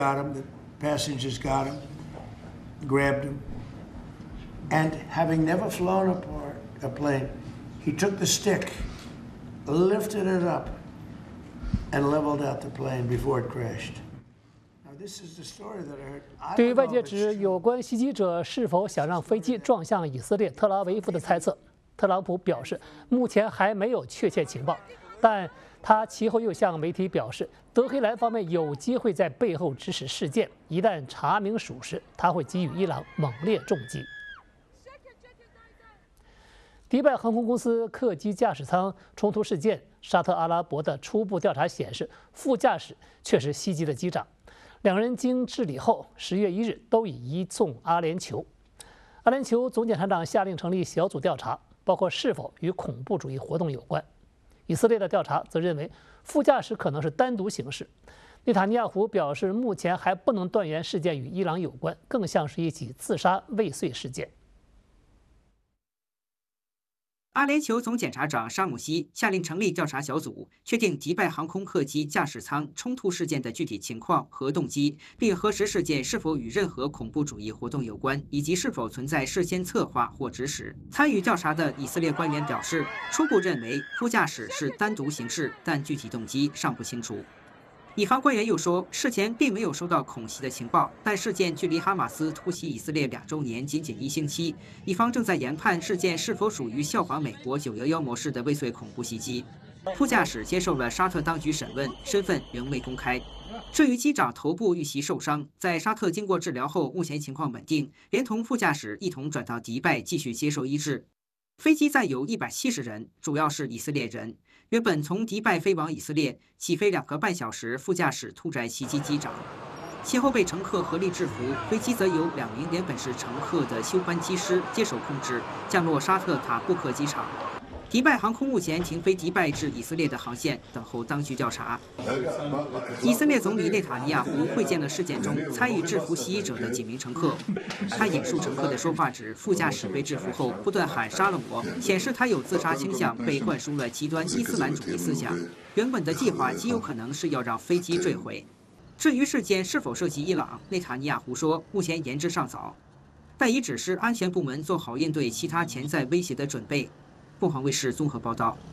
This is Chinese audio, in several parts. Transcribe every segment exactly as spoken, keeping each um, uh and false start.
got him, the passengers got him, grabbed him, and having never flown a, part, a plane, he took the stick, lifted it up, and leveled out the plane before it crashed. Now, this is the story that I heard. 对于外界指有关袭击者是否想让飞机撞向以色列特拉维夫的猜测，特朗普表示目前还没有确切情报，但他其后又向媒体表示，德黑兰方面有机会在背后指使事件，一旦查明属实，他会给予伊朗猛烈重击。迪拜航空公司客机驾驶舱冲突事件，沙特阿拉伯的初步调查显示，副驾驶确实袭击了机长，两人经治理后，十月一日都已移送阿联酋。阿联酋总检察长下令成立小组调查，包括是否与恐怖主义活动有关。以色列的调查则认为，副驾驶可能是单独行事。内塔尼亚胡表示，目前还不能断言事件与伊朗有关，更像是一起自杀未遂事件。 阿联酋总检察长沙姆西下令成立调查小组，确定迪拜航空客机驾驶舱冲突事件的具体情况和动机，并核实事件是否与任何恐怖主义活动有关，以及是否存在事先策划或指使。参与调查的以色列官员表示，初步认为副驾驶是单独行事，但具体动机尚不清楚。以方官员又说，事前并没有收到恐袭的情报，但事件距离哈马斯突袭以色列两周年仅仅一星期，以方正在研判事件是否属于效仿美国九一一模式的未遂恐怖袭击。副驾驶接受了沙特当局审问，身份仍未公开。至于机长头部遇袭受伤，在沙特经过治疗后，目前情况稳定，连同副驾驶一同转到迪拜继续接受医治。飞机载有一百七十人，主要是以色列人。原本从迪拜飞往以色列，起飞两个半小时，副驾驶突然袭击机长，其后被乘客合力制服。飞机则由两名原本是乘客的休班机师接手控制，降落沙特塔布克机场。迪拜航空目前停飞迪拜至以色列的航线，等候当局调查。以色列总理内塔尼亚胡会见了事件中参与制服袭击者的几名乘客。他引述乘客的说话指，副驾驶被制服后不断喊杀了我，显示他有自杀倾向，被灌输了极端伊斯兰主义思想。原本的计划极有可能是要让飞机坠毁。至于事件是否涉及伊朗，内塔尼亚胡说，目前言之尚早，但已指示安全部门做好应对其他潜在威胁的准备。凤凰卫视综合报道。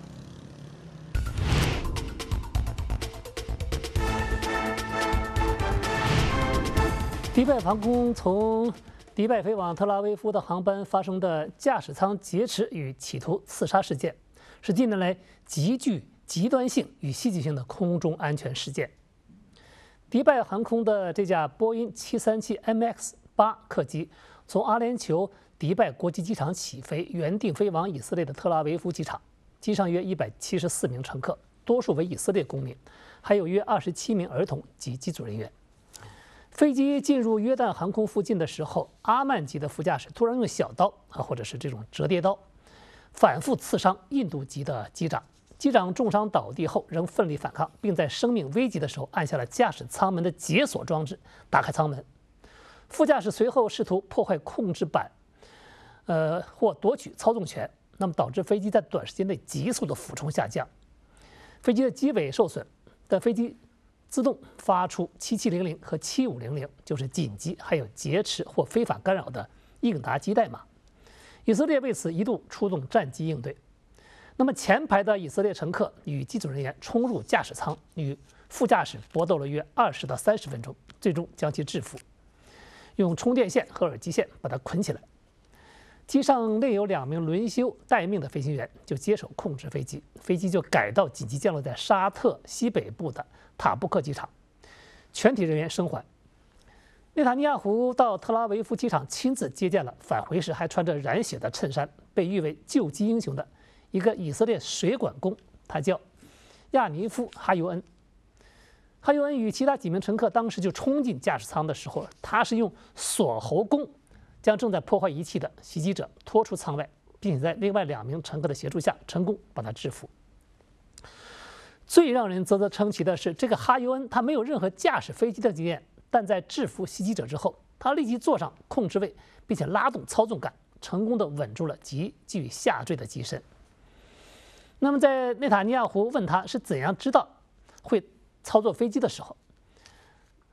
迪拜航空从迪拜飞往特拉维夫的航班发生的驾驶舱劫持与企图刺杀事件，是近年来极具极端性与戏剧性的空中安全事件。迪拜航空的这架波音七三七 M X 八客机从阿联酋迪拜国际机场起飞，原定飞往以色列的特拉维夫机场。机上约一百七十四名乘客，多数为以色列公民，还有约二十七名儿童及机组人员。飞机进入约旦航空附近的时候，阿曼籍的副驾驶突然用小刀啊，或者是这种折叠刀，反复刺伤印度籍的机长。机长重伤倒地后，仍奋力反抗，并在生命危急的时候按下了驾驶舱门的解锁装置，打开舱门。副驾驶随后试图破坏控制板。呃，或夺取操纵权，那么导致飞机在短时间内急速的俯冲下降，飞机的机尾受损，但飞机自动发出七七零零和七五零零，就是紧急还有劫持或非法干扰的应答机代码。以色列为此一度出动战机应对。那么前排的以色列乘客与机组人员冲入驾驶舱，与副驾驶搏斗了约二十到三十分钟，最终将其制服，用充电线和耳机线把它捆起来。机上另有两名轮休待命的飞行员就接手控制飞机，飞机就改道紧急降落在沙特西北部的塔布克机场，全体人员生还。内塔尼亚胡到特拉维夫机场亲自接见了返回时还穿着染血的衬衫、被誉为救机英雄的一个以色列水管工，他叫亚尼夫·哈尤恩。哈尤恩与其他几名乘客当时就冲进驾驶舱的时候，他是用锁喉弓将正在破坏仪器的袭击者拖出舱外，并且在另外两名乘客的协助下成功把他制服。最让人啧啧称奇的是，这个哈尤恩他没有任何驾驶飞机的经验，但在制服袭击者之后，他立即坐上控制位，并且拉动操纵杆，成功地稳住了急剧下坠的机身。那么在内塔尼亚胡问他是怎样知道会操作飞机的时候，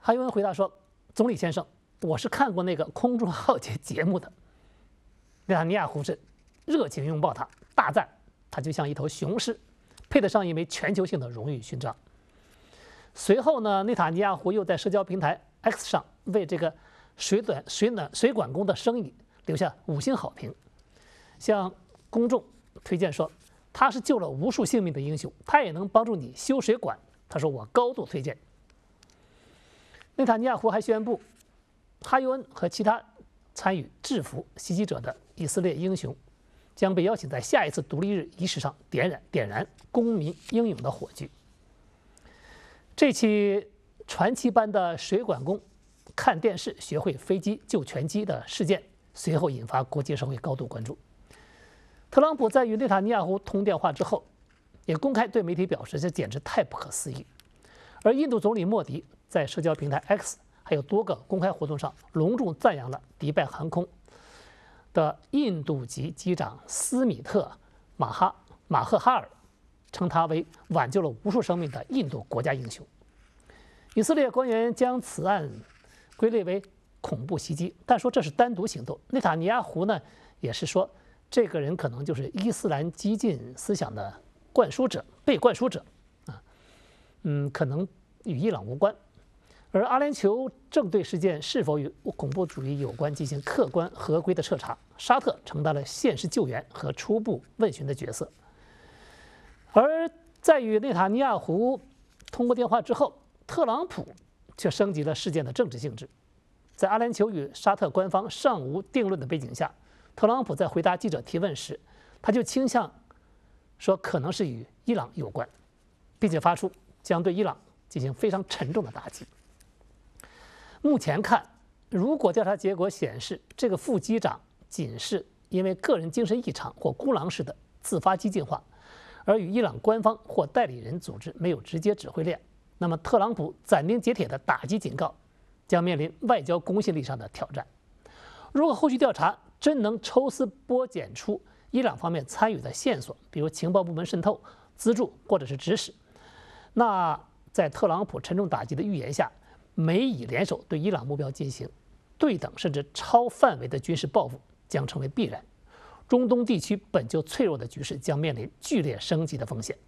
哈尤恩回答说：“总理先生，我是看过那个空中浩劫节目的。”内塔尼亚胡是热情拥抱他，大赞他就像一头雄狮，配得上一枚全球性的荣誉勋章。随后呢，内塔尼亚胡又在社交平台 X 上为这个水短水暖水管工的生意留下五星好评，向公众推荐说他是救了无数性命的英雄，他也能帮助你修水管。他说我高度推荐。内塔尼亚胡还宣布，哈尤恩和其他参与制服袭击者的以色列英雄将被邀请在下一次独立日仪式上点燃点燃公民英勇的火炬。这起传奇般的水管工看电视学会飞机救拳击的事件，随后引发国际社会高度关注。特朗普在与内塔尼亚胡通电话之后，也公开对媒体表示，这简直太不可思议。而印度总理莫迪在社交平台 X 还有多个公开活动上隆重赞扬了迪拜航空的印度籍机长斯米特马哈马赫哈尔，称他为挽救了无数生命的印度国家英雄。以色列官员将此案归类为恐怖袭击，但说这是单独行动。内塔尼亚胡呢，也是说这个人可能就是伊斯兰激进思想的灌输者、被灌输者啊，嗯，可能与伊朗无关。而阿联酋正对事件是否与恐怖主义有关进行客观合规的彻查，沙特承担了现实救援和初步问询的角色。而在与内塔尼亚胡通过电话之后，特朗普却升级了事件的政治性质。在阿联酋与沙特官方尚无定论的背景下，特朗普在回答记者提问时，他就倾向说可能是与伊朗有关，并且发出将对伊朗进行非常沉重的打击。目前看，如果调查结果显示这个副机长仅是因为个人精神异常或孤狼式的自发激进化，而与伊朗官方或代理人组织没有直接指挥链，那么特朗普斩钉截铁的打击警告将面临外交公信力上的挑战。如果后续调查真能抽丝剥茧出伊朗方面参与的线索，比如情报部门渗透、资助或者是指使，那在特朗普沉重打击的预言下，美以联手对伊朗目标进行对等甚至超范围的军事报复将成为必然。中东地区本就脆弱的局势将面临剧烈升级的风险。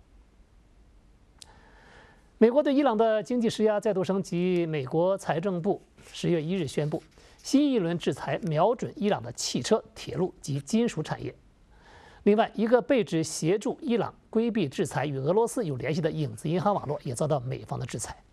美国对伊朗的经济施压再度升级，美国财政部十月一日宣布，新一轮制裁瞄准伊朗的汽车、铁路及金属产业。另外，一个被指协助伊朗规避制裁、与俄罗斯有联系的影子银行网络也遭到美方的制裁。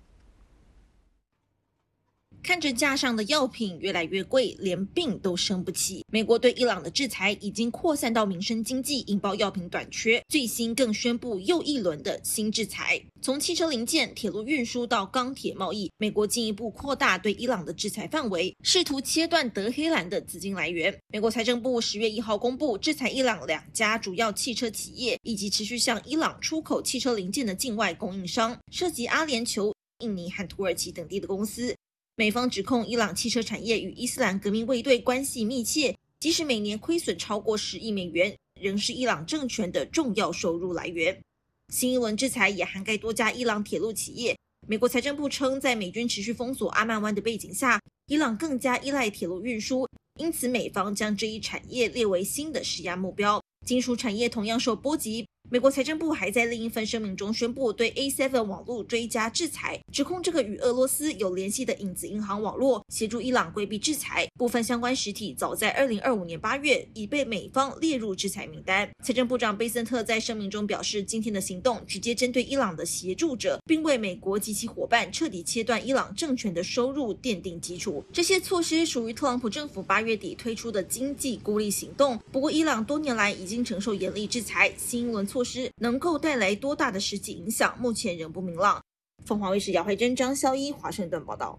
看着架上的药品越来越贵，连病都生不起。美国对伊朗的制裁已经扩散到民生经济，引爆药品短缺。最新更宣布又一轮的新制裁，从汽车零件、铁路运输到钢铁贸易，美国进一步扩大对伊朗的制裁范围，试图切断德黑兰的资金来源。美国财政部十月一号公布，制裁伊朗两家主要汽车企业，以及持续向伊朗出口汽车零件的境外供应商，涉及阿联酋、印尼和土耳其等地的公司。美方指控伊朗汽车产业与伊斯兰革命卫队关系密切，即使每年亏损超过十亿美元，仍是伊朗政权的重要收入来源。新一轮制裁也涵盖多家伊朗铁路企业。美国财政部称，在美军持续封锁阿曼湾的背景下，伊朗更加依赖铁路运输，因此美方将这一产业列为新的施压目标。金属产业同样受波及。美国财政部还在另一份声明中宣布对 A 七 网络追加制裁，指控这个与俄罗斯有联系的影子银行网络协助伊朗规避制裁，部分相关实体早在二零二五年八月已被美方列入制裁名单。财政部长贝森特在声明中表示，今天的行动直接针对伊朗的协助者，并为美国及其伙伴彻底切断伊朗政权的收入奠定基础。这些措施属于特朗普政府八月底推出的经济孤立行动，不过伊朗多年来已经承受严厉制裁，新一轮措施能够带来多大的实际影响，目前仍不明朗。凤凰卫视姚慧珍、张孝一华盛顿报道。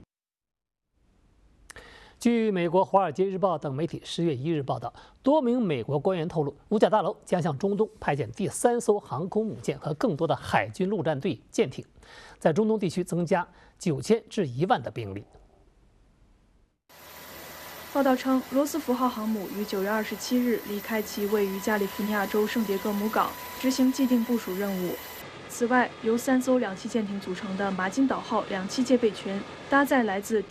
据美国《华尔街日报》等媒体十月一日报道，多名美国官员透露，五角大楼将向中东派遣第三艘航空母舰和更多的海军陆战队舰艇，在中东地区增加九千至一万的兵力。 报道称，罗斯福号航母于九月二十七日离开其位于加利福尼亚州圣迭戈姆港，执行既定部署任务。 此外，由三艘两栖舰艇组成的马金岛号两栖戒备群搭载来自